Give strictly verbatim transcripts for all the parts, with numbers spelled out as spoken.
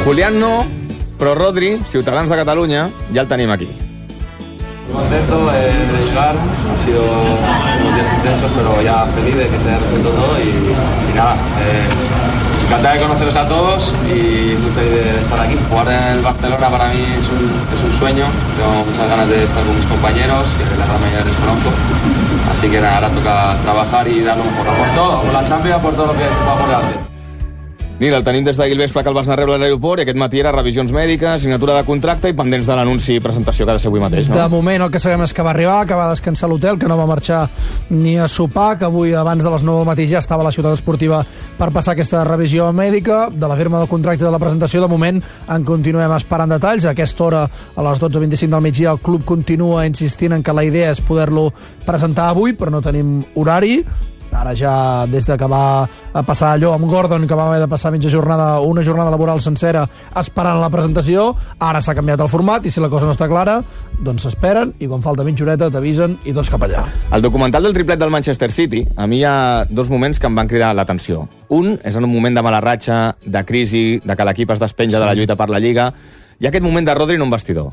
Julián no, però Rodri, Ciutadans de Catalunya, ja el tenim aquí. Muy contento eh, de llegar, han sido unos días intensos, pero ya feliz de que se haya resuelto todo y, y nada, eh, encantado de conoceros a todos y muy feliz de estar aquí. Jugar en el Barcelona para mí es un, es un sueño, tengo muchas ganas de estar con mis compañeros, que la gran mayoría les conozco, así que nada, ahora toca trabajar y dar lo mejor, por todo, por la Champions, por todo lo que se pueda por delante. Mira, el tenim des d'ahir al vespre que el vas anar a rebre a l'aeroport i aquest matí era revisions mèdiques, signatura de contracte i pendents de l'anunci i presentació que ha de ser avui mateix, no? De moment el que sabem és que va arribar, que va descansar a l'hotel, que no va marxar ni a sopar, que avui abans de les nou del matí ja estava a la ciutat esportiva per passar aquesta revisió mèdica. De la firma del contracte i de la presentació, de moment en continuem esperant detalls. A aquesta hora, a les dotze vint-i-cinc del migdia, el club continua insistint en que la idea és poder-lo presentar avui, però no tenim horari. Ara ja, des de que va passar allò amb Gordon, que va haver de passar mitja jornada, una jornada laboral sencera esperant la presentació, ara s'ha canviat el format i si la cosa no està clara, doncs s'esperen i quan falta mitja horeta t'avisen i tots cap allà. El documental del triplet del Manchester City, a mi hi ha dos moments que em van cridar l'atenció. Un és en un moment de mala ratxa, de crisi, de que l'equip es despenja de la lluita per la Lliga, i aquest moment de Rodri en un vestidor.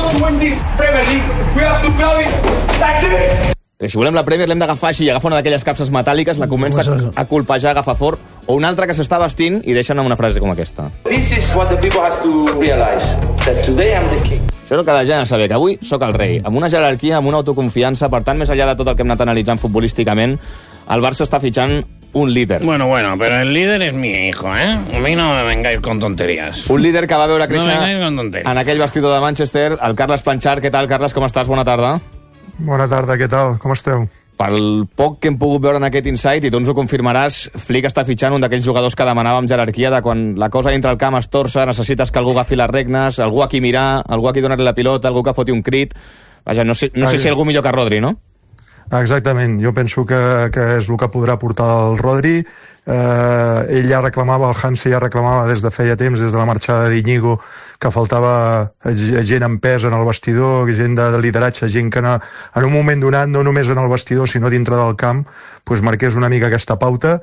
Si volem la Premier l'hem d'agafar així i agafar una d'aquelles capses metàl·liques, la comença a colpejar, a agafar fort, o una altra que s'està vestint i deixen amb una frase com aquesta. This is what the people has to realize, that today I'm the king. Això és el que la gent ha de saber, que avui sóc el rei, amb una jerarquia, amb una autoconfiança, per tant, més enllà de tot el que hem anat analitzant futbolísticament, el Barça està fitxant un líder. Bueno, bueno, pero el líder es mi hijo, ¿eh? A mí no me vengáis con tonterías. Un líder que va veure créixer no en aquell vestidor de Manchester, el Carles Planchar. Què tal, Carles, com estàs? Bona tarda. Bona tarda, què tal? Com esteu? Pel poc que hem pogut veure en aquest Insight, i tu ens ho confirmaràs, Flick està fitxant un d'aquells jugadors que demanàvem jerarquia, de quan la cosa entra al camp es torça, necessites que algú agafi les regnes, algú a qui mirar, algú a qui donar-li la pilota, algú que foti un crit. Vaja, no sé, no sé si algú millor que Rodri, no? Exactament, jo penso que, que és el que podrà portar el Rodri. Eh, ell ja reclamava, el Hansi ja reclamava des de feia temps, des de la marxada d'Iñigo, que faltava gent amb pes en el vestidor, gent de, de lideratge, gent que no, en un moment donat, no només en el vestidor, sinó dintre del camp, pues marqués una mica aquesta pauta,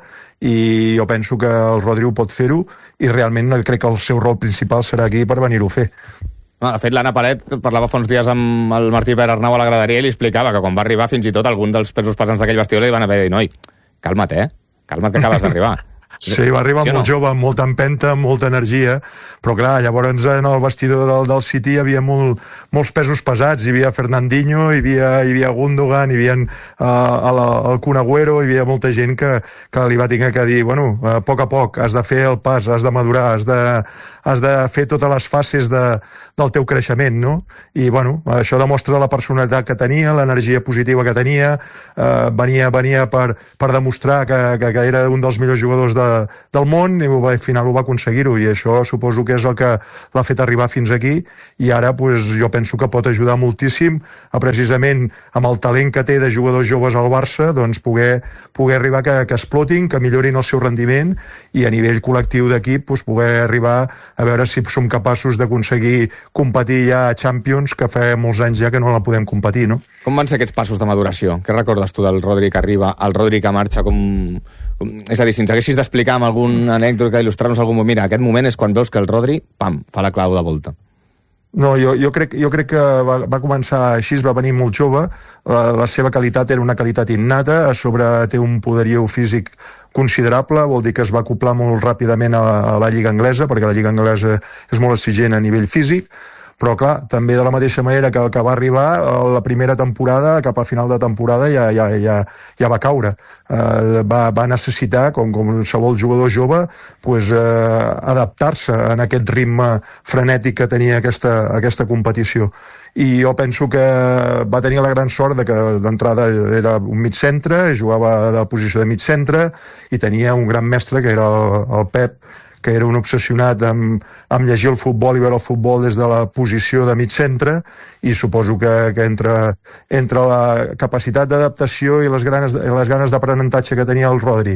i jo penso que el Rodri ho pot fer-ho, i realment crec que el seu rol principal serà aquí per venir-ho a fer. De fet, l'Anna Paret parlava fa uns dies amb el Martí Pere Arnau a la graderia i li explicava que quan va arribar, fins i tot algun dels pesos pesants d'aquell vestidor li van haver de dir: noi, calma't, eh? Calma't, que acabes d'arribar. Sí, va arribar sí molt no? jove, amb molta empenta, amb molta energia, però clar, llavors en el vestidor del, del City hi havia molt, molts pesos pesats, hi havia Fernandinho, hi havia, hi havia Gundogan, hi havia uh, el, el Kun Agüero, hi havia molta gent que, que li va tenir que dir, bueno, a poc a poc, has de fer el pas, has de madurar, has de, has de fer totes les fases de, del teu creixement, no? I bueno, això demostra la personalitat que tenia, l'energia positiva que tenia, uh, venia, venia per, per demostrar que, que, que era un dels millors jugadors de del món, i al final ho va aconseguir-ho, i això suposo que és el que l'ha fet arribar fins aquí, i ara pues, jo penso que pot ajudar moltíssim a precisament amb el talent que té de jugadors joves al Barça, doncs poder, poder arribar que, que explotin, que millorin el seu rendiment, i a nivell col·lectiu d'equip pues, poder arribar a veure si som capaços d'aconseguir competir ja a Champions, que fa molts anys ja que no la podem competir, no? Com van ser aquests passos de maduració? Què recordes tu del Rodri que arriba, el Rodri que marxa? Com... És a dir, si ens haguessis d'explicar amb algun anècdota, il·lustrar-nos algun moment, mira, aquest moment és quan veus que el Rodri, pam, fa la clau de volta. No, jo, jo, crec, jo crec que va, va començar així, va venir molt jove, la, la seva qualitat era una qualitat innata, a sobre té un poderiu físic considerable, vol dir que es va acoplar molt ràpidament a la, a la Lliga Anglesa, perquè la Lliga Anglesa és molt exigent a nivell físic, però clar, també de la mateixa manera que, que va arribar la primera temporada, cap a final de temporada ja, ja, ja, ja va caure. Eh, va, va necessitar, com, com qualsevol jugador jove, pues, eh, adaptar-se en aquest ritme frenètic que tenia aquesta, aquesta competició. I jo penso que va tenir la gran sort de que d'entrada era un mig centre, jugava de posició de mig centre, i tenia un gran mestre que era el, el Pep, que era un obsessionat amb, amb llegir el futbol i veure el futbol des de la posició de mig centre, i suposo que, que entre, entre la capacitat d'adaptació i les ganes, les ganes d'aprenentatge que tenia el Rodri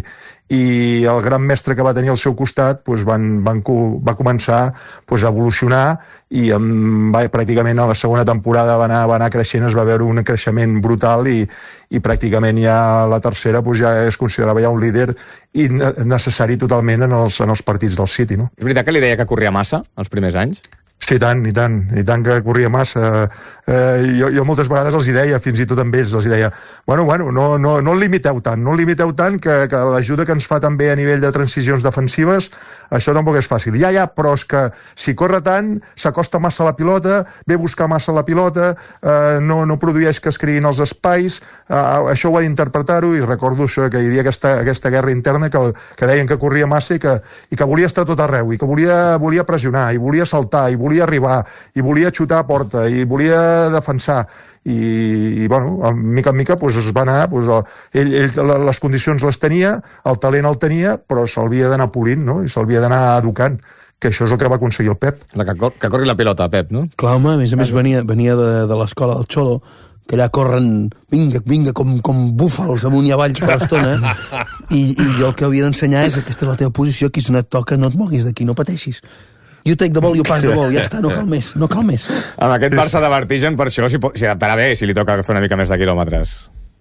i el gran mestre que va tenir al seu costat pues, van, van, va començar pues, a evolucionar i amb, va, pràcticament a la segona temporada va anar, va anar creixent, es va veure un creixement brutal i, i pràcticament ja la tercera pues, ja es considerava ja un líder i necessari totalment en els, en els partits del City. No? És veritat que li deia que corria massa els primers anys? Sí, tant, i tant, i tant que corria massa. Eh, jo, jo moltes vegades els hi deia, fins i tot amb ells, els hi deia, bueno, bueno, no, no, no el limiteu tant, no el limiteu tant, que, que l'ajuda que ens fa també a nivell de transicions defensives, això tampoc és fàcil. Ja, ja, però és que si corre tant, s'acosta massa a la pilota, ve a buscar massa la pilota, eh, no, no produeix que es creïn els espais, eh, això ho ha d'interpretar-ho, i recordo això, que hi havia aquesta, aquesta guerra interna que, que deien que corria massa i que, i que volia estar tot arreu, i que volia, volia pressionar, i volia saltar, i volia arribar, i volia xutar a porta, i volia defensar, i, i bueno, a mica en mica pues, es va anar, pues, ell, ell les condicions les tenia, el talent el tenia, però s'havia d'anar polint, no? I s'havia d'anar educant, que això és el que va aconseguir el Pep. La que, cor que corri la pilota, Pep, no? Clar, home, a més a més venia, venia de, de l'escola del Xolo, que allà corren, vinga, vinga, com, com búfals amunt i avall per l'estona, i, i jo el que havia d'ensenyar és aquesta és la teva posició, aquí si no et toca no et moguis d'aquí, no pateixis. You take the ball, you pass the ball, ja està, no cal més, no cal més. Amb aquest Barça de vertigen, per això s'hi adaptarà bé si li toca fer una mica més de quilòmetres.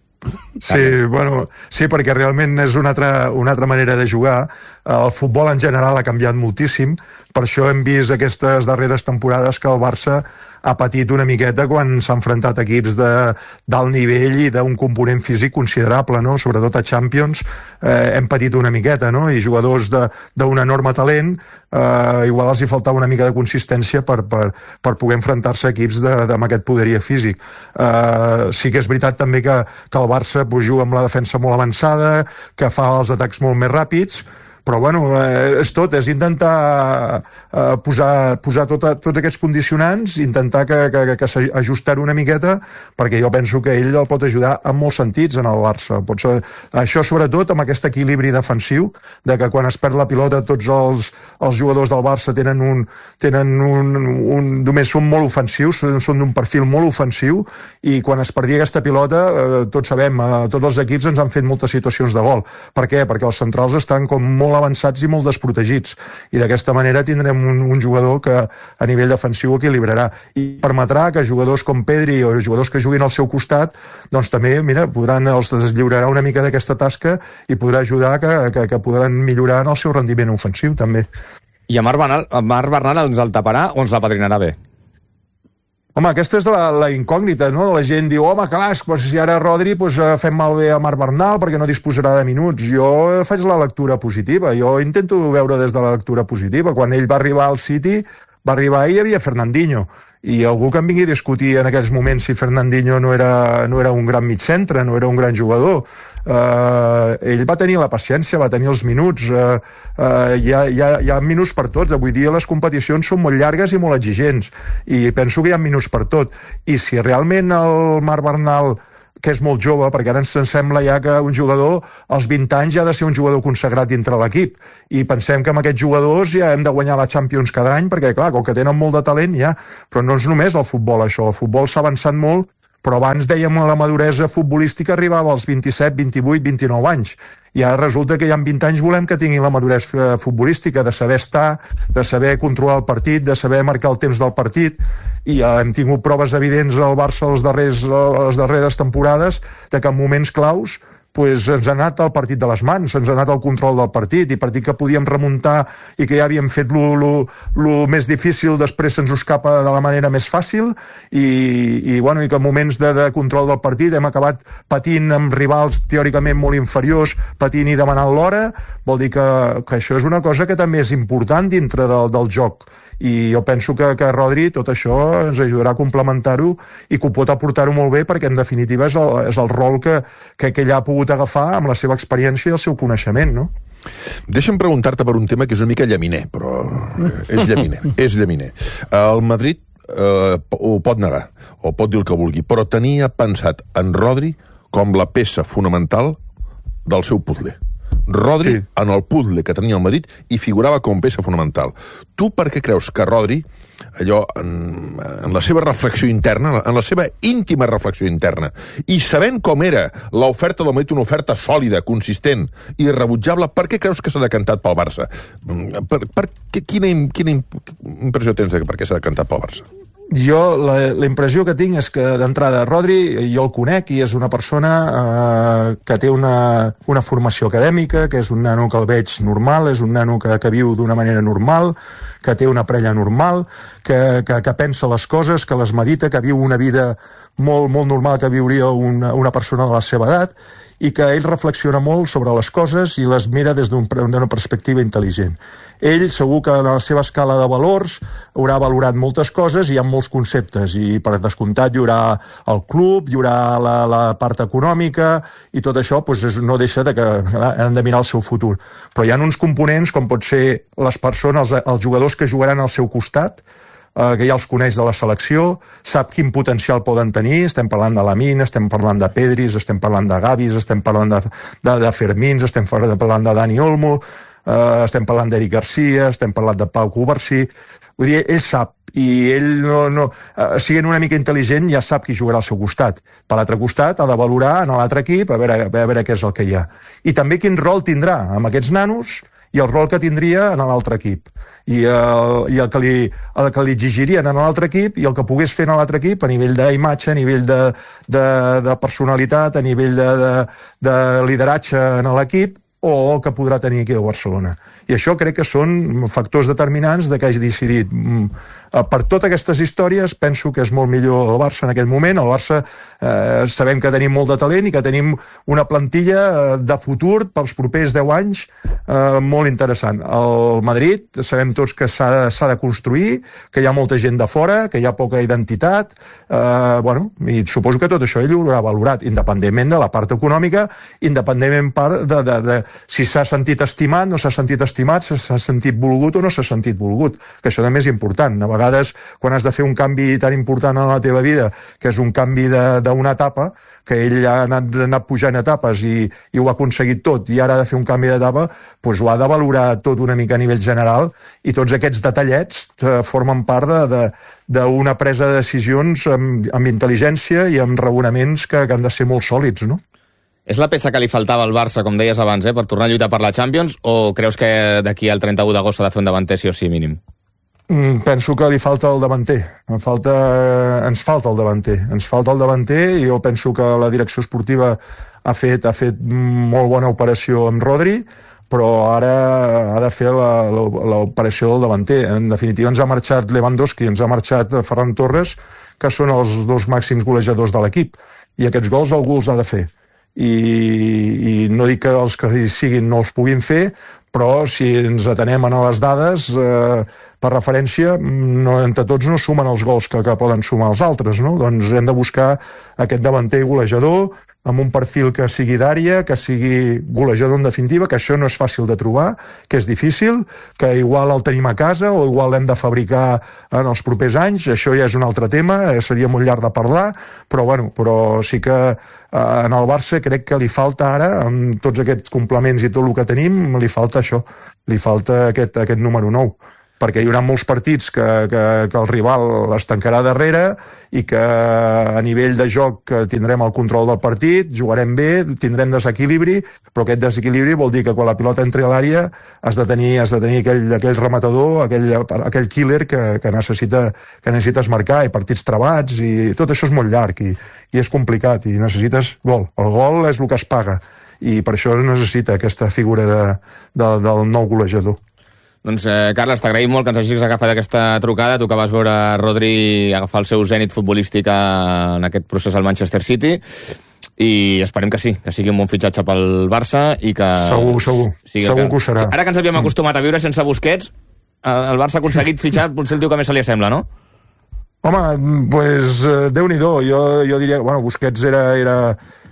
Sí, bueno, sí, perquè realment és una altra, una altra manera de jugar. El futbol en general ha canviat moltíssim, per això hem vist aquestes darreres temporades que el Barça ha patit una miqueta quan s'ha enfrontat equips d'alt nivell i d'un component físic considerable, no? Sobretot a Champions eh, hem patit una miqueta, no? I jugadors d'un enorme talent, eh, igual els hi faltava una mica de consistència per, per, per poder enfrontar-se a equips de, de, amb aquest poderia físic. Eh, sí que és veritat també que, que el Barça pues, juga amb la defensa molt avançada, que fa els atacs molt més ràpids, però bueno, eh, és tot, és intentar eh, posar, posar tota, tots aquests condicionants, intentar que, que, que s'ajustar una miqueta, perquè jo penso que ell el pot ajudar en molts sentits en el Barça. Pot ser, això sobretot amb aquest equilibri defensiu, de que quan es perd la pilota tots els, els jugadors del Barça tenen un, tenen un, un, només són molt ofensius, són, són d'un perfil molt ofensiu, i quan es perdia aquesta pilota, eh, tots sabem, eh, tots els equips ens han fet moltes situacions de gol. Per què? Perquè els centrals estan com molt avançats i molt desprotegits, i d'aquesta manera tindrem un, un jugador que a nivell defensiu equilibrarà i permetrà que jugadors com Pedri o jugadors que juguin al seu costat doncs també, mira, podran, els deslliurarà una mica d'aquesta tasca i podrà ajudar que, que, que podran millorar en el seu rendiment ofensiu també. I a Marc Bernal, a Marc Bernal ens el taparà o ens l'apadrinarà bé? Home, aquesta és la, la incògnita, no? La gent diu, home, clar, pues, si ara Rodri pues, fem malbé a Marc Bernal perquè no disposarà de minuts. Jo faig la lectura positiva, jo intento veure des de la lectura positiva. Quan ell va arribar al City, va arribar i hi havia Fernandinho, i algú que em vingui a discutir en aquells moments si Fernandinho no era, no era un gran mitcentre, no era un gran jugador. Uh, ell va tenir la paciència, va tenir els minuts, uh, uh, hi, ha, hi, ha, hi ha minuts per tots. Avui dia les competicions són molt llargues i molt exigents, i penso que hi ha minuts per tot. I si realment el Marc Bernal, que és molt jove, perquè ara ens sembla ja que un jugador als vint anys ja ha de ser un jugador consagrat dintre l'equip, i pensem que amb aquests jugadors ja hem de guanyar la Champions cada any, perquè clar, com que tenen molt de talent ja, però no és només el futbol això, el futbol s'ha avançat molt, però abans dèiem la maduresa futbolística arribava als vint-i-set, vint-i-vuit, vint-i-nou anys, i ara resulta que ja en vint anys volem que tinguin la maduresa futbolística, de saber estar, de saber controlar el partit, de saber marcar el temps del partit, i ja hem tingut proves evidents al Barça les, darrers, les darreres temporades de que en moments claus pues ens ha anat el partit de les mans, ens ha anat el control del partit, i partit que podíem remuntar i que ja havíem fet el més difícil, després se'ns escapa de la manera més fàcil, i, i, bueno, i que en moments de, de control del partit hem acabat patint amb rivals teòricament molt inferiors, patint i demanant l'hora. Vol dir que, que això és una cosa que també és important dintre del, del joc, i jo penso que, que Rodri tot això ens ajudarà a complementar-ho i que ho pot aportar-ho molt bé, perquè en definitiva és el, és el rol que, que, que ell ha pogut agafar amb la seva experiència i el seu coneixement, no? Deixa'm preguntar-te per un tema que és una mica llaminer, però és llaminer, és llaminer. El Madrid eh, ho pot negar, o pot dir el que vulgui, però tenia pensat en Rodri com la peça fonamental del seu puzzle. Rodri, Sí. en el puzzle que tenia el Madrid, i figurava com peça fonamental. Tu per què creus que Rodri, allò, en, en la seva reflexió interna, en la seva íntima reflexió interna, i sabent com era l'oferta del Madrid, una oferta sòlida, consistent i irrebutjable, per què creus que s'ha decantat pel Barça? Per, per, quina, quina impressió tens de per què s'ha decantat pel Barça? Jo, la, la impressió que tinc és que d'entrada Rodri, jo el conec i és una persona eh, que té una, una formació acadèmica, que és un nano que el veig normal, és un nano que, que viu d'una manera normal, que té una parella normal, que, que, que pensa les coses, que les medita, que viu una vida molt, molt normal que viuria una, una persona de la seva edat, i que ell reflexiona molt sobre les coses i les mira des d'una perspectiva intel·ligent. Ell segur que en la seva escala de valors haurà valorat moltes coses i hi ha molts conceptes, i per descomptat hi haurà el club, hi haurà la, la part econòmica, i tot això doncs, és, no deixa de que clar, han de mirar el seu futur. Però hi ha uns components com pot ser les persones, els, els jugadors que jugaran al seu costat, eh, que ja els coneix de la selecció, sap quin potencial poden tenir, estem parlant de Lamine, estem parlant de Pedris, estem parlant de Gavis, estem parlant de, de, de Fermins, estem parlant de Dani Olmo, eh, estem parlant d'Eric Garcia, estem parlant de Pau Covarsí. Vull dir, ell sap, i ell, no, no, eh, siguent una mica intel·ligent, ja sap qui jugarà al seu costat. Per l'altre costat ha de valorar en l'altre equip a veure, a veure què és el que hi ha. I també quin rol tindrà amb aquests nanos i el rol que tindria en l'altre equip. I, el, i el, que li, el que li exigirien en l'altre equip i el que pogués fer en l'altre equip a nivell d'imatge, a nivell de, de, de personalitat, a nivell de, de, de lideratge en l'equip, o el que podrà tenir aquí a Barcelona. I això crec que són factors determinants de que hagi decidit. Per totes aquestes històries penso que és molt millor el Barça en aquest moment. El Barça eh, sabem que tenim molt de talent i que tenim una plantilla de futur pels propers deu anys eh, molt interessant. El Madrid sabem tots que s'ha de, s'ha de construir, que hi ha molta gent de fora, que hi ha poca identitat, eh, bueno, i suposo que tot això ell ho haurà valorat, independentment de la part econòmica, independentment part de, de, de si s'ha sentit estimat, no s'ha sentit estimat, si s'ha sentit volgut o no s'ha sentit volgut, que això també és important. A vegades, quan has de fer un canvi tan important en la teva vida, que és un canvi d'una etapa, que ell ha anat, anat pujant etapes i, i ho ha aconseguit tot, i ara ha de fer un canvi d'etapa, doncs ho ha de valorar tot una mica a nivell general, i tots aquests detallets eh, formen part d'una presa de decisions amb, amb intel·ligència i amb raonaments que, que han de ser molt sòlids, no? És la peça que li faltava al Barça, com deies abans, eh, per tornar a lluitar per la Champions, o creus que d'aquí al trenta-u d'agost s'ha de fer un davanter sí o sí mínim? Mm, penso que li falta el davanter. Em falta, ens falta el davanter. Ens falta el davanter i jo penso que la direcció esportiva ha fet, ha fet molt bona operació amb Rodri, però ara ha de fer l'operació del davanter. En definitiva, ens ha marxat Lewandowski, ens ha marxat Ferran Torres, que són els dos màxims golejadors de l'equip. I aquests gols algú els ha de fer. I, i no dic que els que hi siguin no els puguin fer, però si ens atenem a les dades, eh, per referència, no, entre tots no sumen els gols que, que poden sumar els altres, no? Doncs hem de buscar aquest davanter golejador, amb un perfil que sigui d'àrea, que sigui golejador en definitiva, que això no és fàcil de trobar, que és difícil, que igual el tenim a casa o igual l'hem de fabricar en els propers anys, això ja és un altre tema, eh, seria molt llarg de parlar, però, bueno, però sí que eh, en el Barça crec que li falta ara, amb tots aquests complements i tot el que tenim, li falta això, li falta aquest, aquest número nou, perquè hi haurà molts partits que, que, que el rival es tancarà darrere i que a nivell de joc tindrem el control del partit, jugarem bé, tindrem desequilibri, però aquest desequilibri vol dir que quan la pilota entri a l'àrea has de tenir, has de tenir aquell, aquell rematador, aquell, aquell killer que, que, necessita, que necessites marcar, i partits trebats, i tot això és molt llarg i, i és complicat, i necessites gol. El gol és el que es paga, i per això necessita aquesta figura de, de, del nou golejador. Doncs, eh, Carles, t'agraïm molt que ens hagis agafat aquesta trucada, tu que vas veure Rodri agafar el seu zènit futbolístic en aquest procés al Manchester City, i esperem que sí, que sigui un bon fitxatge pel Barça i que... Segur, segur, segur que, que ho serà. Ara que ens havíem acostumat a viure sense Busquets, el Barça ha aconseguit fitxar potser el tio que més se li assembla, no? Home, doncs, Déu-n'hi-do, jo, jo diria, bueno, Busquets era... era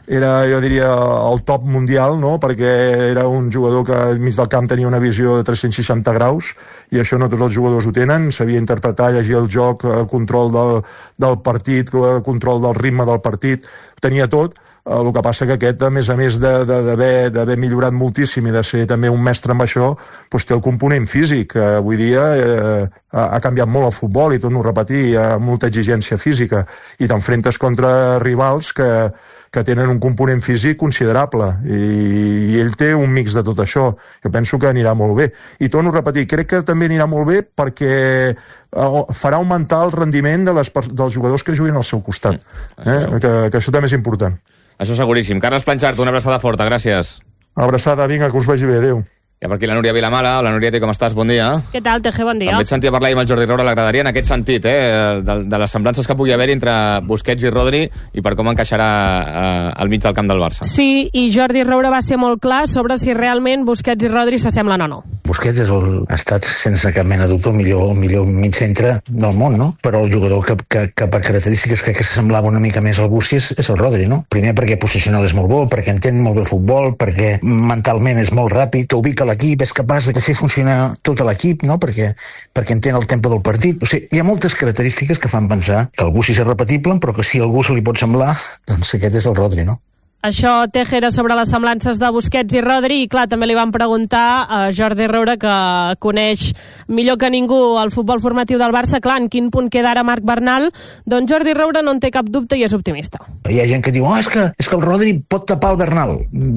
era, jo diria, el top mundial, no? Perquè era un jugador que al mig del camp tenia una visió de tres-cents seixanta graus, i això no tots els jugadors ho tenen, sabia interpretar, llegir el joc, control del, del partit, control del ritme del partit, ho tenia tot. El que passa que aquest, a més a més d'haver millorat moltíssim i de ser també un mestre amb això, doncs té el component físic. Avui dia eh, ha canviat molt el futbol, i torno a repetir, hi ha molta exigència física, i t'enfrentes contra rivals que, que tenen un component físic considerable, i, i ell té un mix de tot això. Jo penso que anirà molt bé. I torno a repetir, crec que també anirà molt bé perquè farà augmentar el rendiment de les, dels jugadors que juguin al seu costat, eh? que, que això també és important. Això seguríssim. Carles Planxart, una abraçada forta, gràcies. Abraçada, vinga, que us vagi bé, adéu. I per aquí la Núria Vilamala. La Núria, com estàs? Bon dia. Què tal, T G? Bon dia. Em vaig sentir a parlar amb el Jordi Roura, l'agradaria en aquest sentit, eh, de, de les semblances que pugui haver entre Busquets i Rodri i per com encaixarà eh, al mig del camp del Barça. Sí, i Jordi Roura va ser molt clar sobre si realment Busquets i Rodri s'assemblen o no. Busquets és el, ha estat, sense cap mena de dubte, el millor, el millor mig centre del món, no? Però el jugador que, que, que per característiques crec que s'assemblava una mica més al Bussi és, és el Rodri, no? Primer perquè posicional és molt bo, perquè entén molt bé el futbol, perquè mentalment és molt ràpid, que ubica l'equip, és capaç de fer funcionar tot l'equip, no? Perquè, perquè entén el tempo del partit. O sigui, hi ha moltes característiques que fan pensar que el Bussi és repetible, però que si a algú se li pot semblar, doncs aquest és el Rodri, no? Això, Teje, era sobre les semblances de Busquets i Rodri, i clar, també li van preguntar a Jordi Roura, que coneix millor que ningú el futbol formatiu del Barça, clar, en quin punt queda ara Marc Bernal. Doncs Jordi Roura no en té cap dubte i és optimista. Hi ha gent que diu, oh, és que, és que el Rodri pot tapar el Bernal.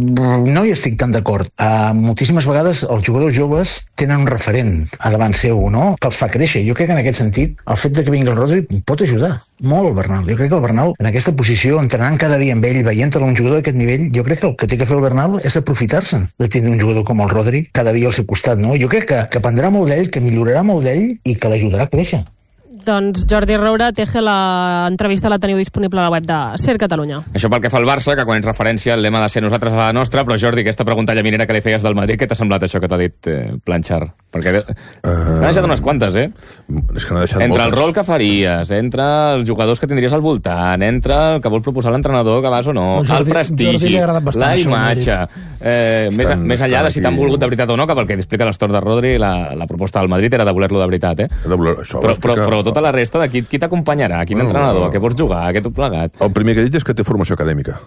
No hi estic tan d'acord. Uh, moltíssimes vegades els jugadors joves tenen un referent a davant seu, no?, que els fa créixer. Jo crec que en aquest sentit el fet de que vingui el Rodri pot ajudar molt el Bernal. Jo crec que el Bernal, en aquesta posició, entrenant cada dia amb ell, veient-lo un jugador d'aquest nivell, jo crec que el que té que fer el Bernal és aprofitar-se'n de tenir un jugador com el Rodri cada dia al seu costat, no? Jo crec que, que aprendrà molt d'ell, que millorarà molt d'ell i que l'ajudarà a créixer. Doncs Jordi Roura, Teje, l'entrevista la teniu disponible a la web de Ser Catalunya. Això pel que fa al Barça, que quan ets referència el lema de ser nosaltres a la nostra, però Jordi, aquesta pregunta llaminera que li feies del Madrid, què t'ha semblat això que t'ha dit eh, Planxart? Perquè uh... n'ha deixat unes quantes, eh? És que n'ha deixat entre moltes. El rol que faries, entre els jugadors que tindries al voltant, entre el que vol proposar l'entrenador, que vas o no, no Jordi, el prestigi, la imatge, eh, més, estan, més enllà de si t'han volgut de veritat o no, que pel que explica l'Astor de Rodri, la, la proposta del Madrid era de voler-lo de veritat, eh? De voler, això però, però, però tota la resta de qui, qui t'acompanyarà, quin bueno, entrenador, no. A què vols jugar, a què tot plegat. El primer que he dit és que té formació acadèmica.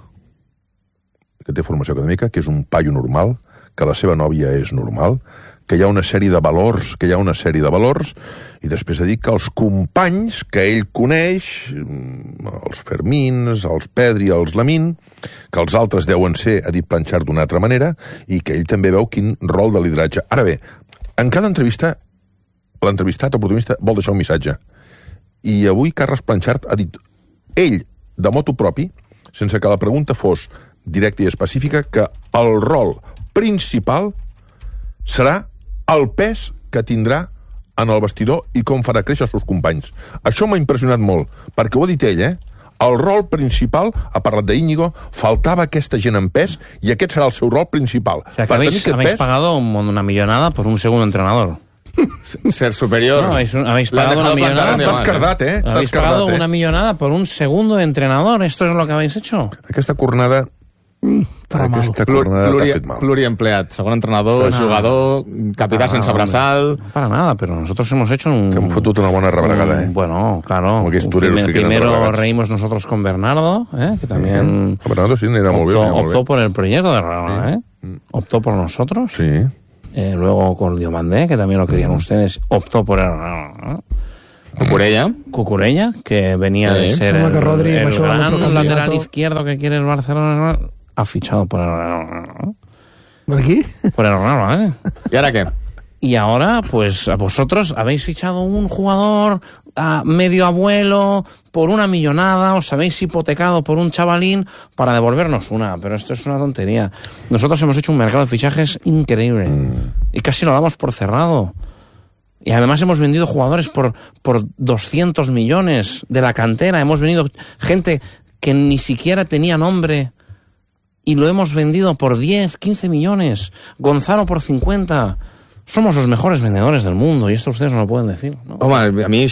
Que té formació acadèmica, que és un paio normal, que la seva nòvia és normal, que hi ha una sèrie de valors, que hi ha una sèrie de valors, i després ha dit que els companys que ell coneix, els Fermins, els Pedri, els Lamín, que els altres deuen ser, ha dit Planxart d'una altra manera, i que ell també veu quin rol de lideratge. Ara bé, en cada entrevista, l'entrevistat o protagonista vol deixar un missatge. I avui Carles Planxart ha dit, ell, de motu propi, sense que la pregunta fos directa i específica, que el rol principal serà el pes que tindrà en el vestidor i com farà créixer els seus companys. Això m'ha impressionat molt, perquè ho ha dit ell, eh? El rol principal, ha parlat d'Íñigo, faltava aquesta gent en pes i aquest serà el seu rol principal. O sea, que habéis, habéis pes... pagado una millonada por un segundo entrenador. Ser superior. No, habéis, habéis pagado una millonada. Estás cardat, eh? Habéis pagado una millonada por un segundo de entrenador. ¿Esto es lo que habéis hecho? Aquesta cornada... Mm, aquesta cornada t'ha fet mal. Pluriempleat. Segon entrenador, para jugador, capità para sense braçal... No para nada, pero nosotros hemos hecho un... Que hem fotut una bona rebregada, eh? Bueno, claro. Primer, que primero reímos nosotros con Bernardo, ¿eh? Que también... Sí. Bernardo sí, era muy bien. Optó por el proyecto de Ronaldo, ¿eh? Sí. Optó por nosotros. Sí. Eh, luego con Diomandé, que también lo querían ustedes, optó por el, ¿no? Cucurella. Cucurella, que venía sí. de ser el, el, Rodri, el gran lateral izquierdo que quiere el Barcelona, ha fichado por el ¿no? ¿Por aquí? Por el Ronaldo, ¿eh? ¿Y ahora qué? Y ahora, pues, vosotros habéis fichado un jugador a medio abuelo por una millonada, os habéis hipotecado por un chavalín para devolvernos una, pero esto es una tontería. Nosotros hemos hecho un mercado de fichajes increíble mm. y casi lo damos por cerrado. Y además hemos vendido jugadores por, por doscientos millones de la cantera, hemos vendido gente que ni siquiera tenía nombre y lo hemos vendido por diez, quince millones, Gonzalo por cincuenta... Somos los mejores vendedores del mundo, y esto ustedes no lo pueden decir, ¿no? Home, a mi